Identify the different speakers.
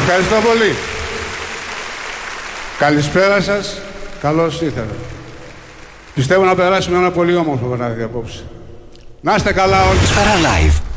Speaker 1: Ευχαριστώ πολύ. Καλησπέρα σας. Καλώς ήρθατε. Πιστεύω να περάσουμε ένα πολύ όμορφο βράδυ απόψε. Να είστε καλά όλοι.
Speaker 2: Παραλάιβ.